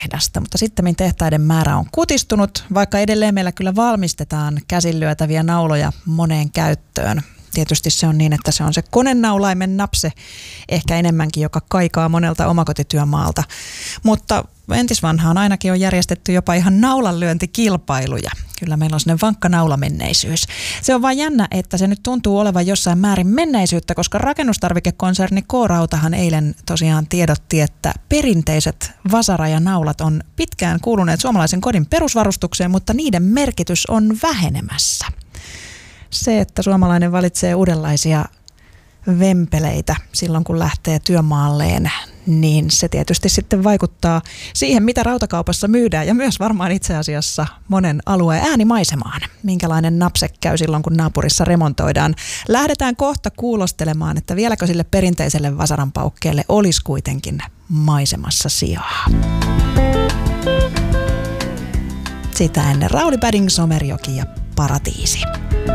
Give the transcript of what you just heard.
tehdasta, mutta sitten tehtaiden määrä on kutistunut, vaikka edelleen meillä kyllä valmistetaan käsinlyötäviä nauloja moneen käyttöön. Tietysti se on niin, että se on se konenaulaimen napse ehkä enemmänkin, joka kaikaa monelta omakotityömaalta. Mutta entisvanhaan ainakin on järjestetty jopa ihan naulanlyöntikilpailuja. Kyllä meillä on sellainen vankka naulamenneisyys. Se on vaan jännä, että se nyt tuntuu olevan jossain määrin menneisyyttä, koska rakennustarvikekonserni K-Rautahan eilen tosiaan tiedotti, että perinteiset vasara ja naulat on pitkään kuuluneet suomalaisen kodin perusvarustukseen, mutta niiden merkitys on vähenemässä. Se, että suomalainen valitsee uudenlaisia vempeleitä silloin, kun lähtee työmaalleen, niin se tietysti sitten vaikuttaa siihen, mitä rautakaupassa myydään ja myös varmaan itse asiassa monen alueen äänimaisemaan. Minkälainen napse käy silloin, kun naapurissa remontoidaan. Lähdetään kohta kuulostelemaan, että vieläkö sille perinteiselle vasaranpaukkeelle olisi kuitenkin maisemassa sijaa. Sitä ennen Rauli Padding, Somerjoki ja Paratiisi.